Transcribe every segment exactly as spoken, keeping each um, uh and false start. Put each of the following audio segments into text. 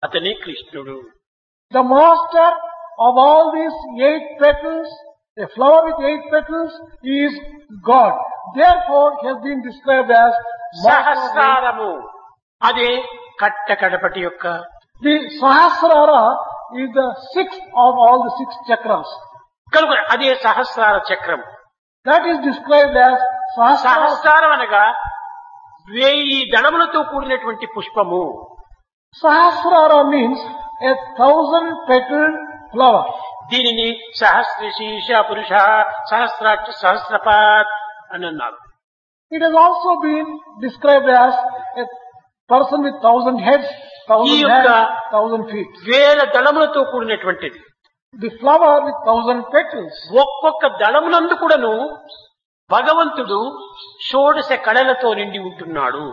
అతనే కృష్ణుడు. The master of all these eight petals, a flower with eight petals, is God. Therefore, he has been described as master of eight. సహస్రారము అదే కట్ట కడపటి యొక్క The Sahasrara is the sixth of all the six chakras. కనుక అదే సహస్రార చక్రం. That is described as Sahasrara. సహస్రారం అనగా వెయ్యి దళములతో కూడినటువంటి పుష్పము. Sahasrara means a thousand petaled flower. దీనిని సహస్రశీర్ష పురుష సహస్రాక్ష సహస్రపాత్ అని అన్నారు. It has also been described as a person with thousand heads, thousand ఈ యొక్క hands, thousand feet. వేల దళములతో కూడినటువంటిది. The flower with thousand petals. ఒక్కొక్క దళమునందు కూడాను భగవంతుడు షోడశ కళలతో నిండి ఉంటున్నాడు.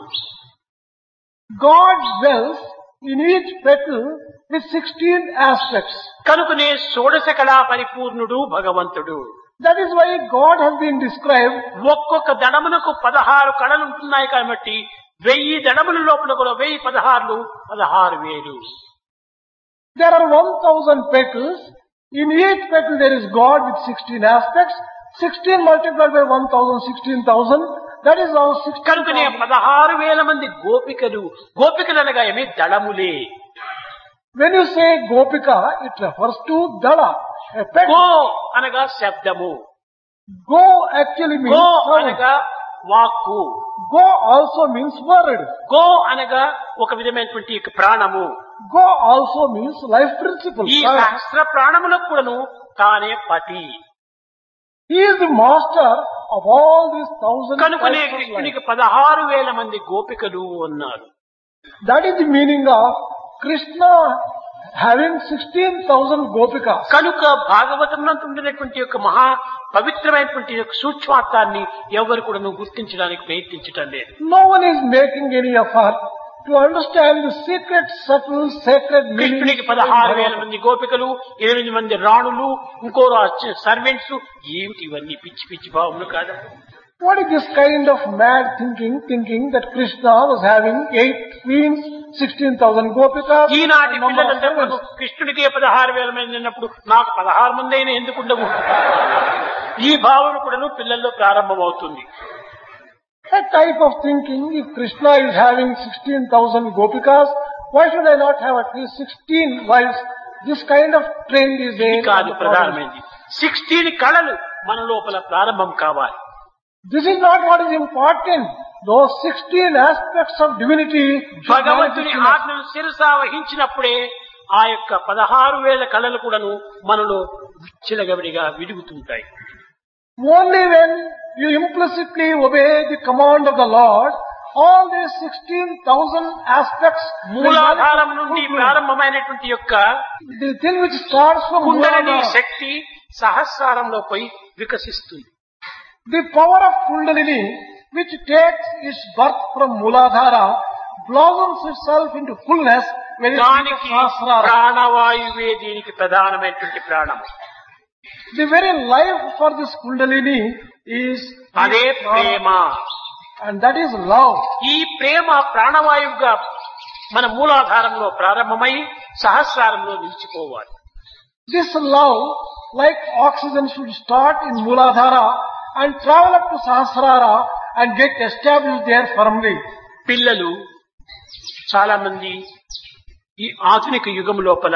God dwells in each petal with sixteen aspects. కనుకనే షోడశ కళా పరిపూర్ణుడు భగవంతుడు. That is why God has been described. ఒక్కొక్క దళమునకు పదహారు కళలు ఉంటున్నాయి కాబట్టి వెయ్యి దళముల లోపల కూడా వెయ్యి పదహారులు పదహారు వేలు. There are one thousand petals. In each petal there is God with sixteen aspects. sixteen multiplied by one thousand, sixteen thousand. That is our sixteen కనుకనే thousand. పదహారు వేల మంది గోపికలు. గోపికలు అనగా ఏమి దళములే. When you say Gopika, it refers to Dala, a go petal. అనగా శబ్దము. Go actually means go sound. అనగా వాక్కు. Go also means word. Go అనగా ఒక విధమైనటువంటి యొక్క ప్రాణము. Go also means life principle. ఈ సహస్ర ప్రాణములకు కూడాను తానే పతి. He is the master of all these thousand కనుకనే types of life. కృష్ణునికి పదహారు వేల మంది గోపికలు ఉన్నారు. That is the meaning of Krishna having sixteen thousand gopikas. కనుక భాగవతంలో ఉండినటువంటి యొక్క మహా పవిత్రమైనటువంటి యొక్క సూక్ష్మార్థాన్ని ఎవరు కూడా గుర్తించడానికి ప్రయత్నించటం లేదు. No one is making any effort to understand the secret, subtle, sacred meaning. కృష్ణునికి పదహారు వేల మంది గోపికలు, ఎనిమిది మంది రాణులు, ఇంకో సర్వెంట్స్, ఏమిటి ఇవన్నీ పిచ్చి పిచ్చి భావములు కాదా? What is this kind of mad thinking, thinking that Krishna was having eight queens, sixteen thousand gopikas, ఈనాటి and number of పిల్లలందరూ servants? కృష్ణుడికి పదహారు వేల మంది అన్నప్పుడు నాకు పదహారు మంది అయినా ఎందుకు ఉండవు? ఈ భావన కూడా పిల్లల్లో ప్రారంభమవుతుంది. That type of thinking, if Krishna is having sixteen thousand gopikas, why should I not have at least sixteen wives? This kind of trend is ఇది there. కాదు ప్రధానమైనది. సిక్స్టీన్ కళలు మన లోపల ప్రారంభం కావాలి. This is not what is important. Those sixteen aspects of divinity should భగవంతుని manifest in us. ఆజ్ఞను శిరసా వహించినప్పుడే ఆ యొక్క పదహారు వేల కళలు కూడాను మనలో విచ్చలగవిడిగా విడుగుతుంటాయి. Only when you implicitly obey the command of the Lord, all these sixteen thousand aspects will మూలాధారం నుండి manifest. ప్రారంభమైనటువంటి యొక్క The thing which starts from kundalini Muladhara, శక్తి సహస్రారంలో పోయి వికసిస్తుంది. the power of Kundalini, which takes its birth from Muladhara, blossoms itself into fullness when it దానికి reaches Sahasrara. ప్రాణవాయువే దీనికి ప్రధానమైనటువంటి ప్రాణం. The very life for this Kundalini is అదే ప్రేమ. and that is love. ఈ ప్రేమ ప్రాణవాయువుగా మన మూలాధారంలో ప్రారంభమై సహస్రారంలో నిలిచిపోవాలి. This love, like oxygen, should start in Muladhara and travel up to Sahasrara and get established there firmly. పిల్లలు చాలా మంది ఈ ఆధునిక యుగం లోపల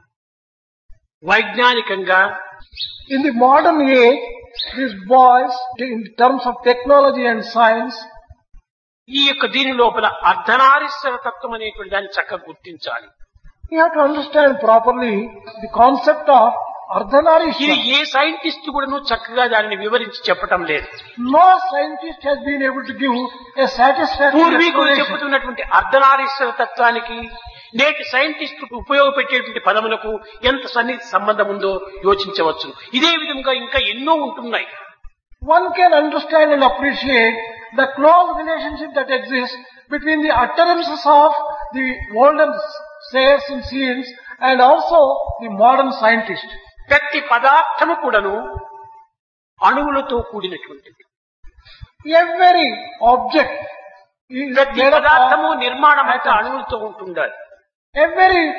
వైజ్ఞానికంగా In the modern age, these boys, in terms of technology and science, ఈ యొక్క దీని లోపల అర్ధనారీశ్వర తత్వం అనేటువంటి దాన్ని చక్కగా గుర్తించాలి. you have to understand properly the concept of ఇది Ardhanarishwara. ఏ సైంటిస్ట్ కూడా చక్కగా దానిని వివరించి చెప్పటం లేదు. No scientist has been able to give a satisfactory పూర్వీకులు explanation. చెప్పుతున్నటువంటి అర్ధనారీశ్వర తత్వానికి నేటి సైంటిస్టుకు ఉపయోగపెట్టేటువంటి పదములకు ఎంత సన్నిహిత సంబంధం ఉందో యోచించవచ్చు. ఇదే విధంగా ఇంకా ఎన్నో ఉంటున్నాయి. One can understand and appreciate the close relationship that exists between the utterances of the olden sayers and seers and also the modern scientist. ప్రతి పదార్థము కూడాను అణువులతో కూడినటువంటిది. Every object is ప్రతి made up of పదార్థము నిర్మాణం అంతా అణువులతో ఉంటుండాలి. every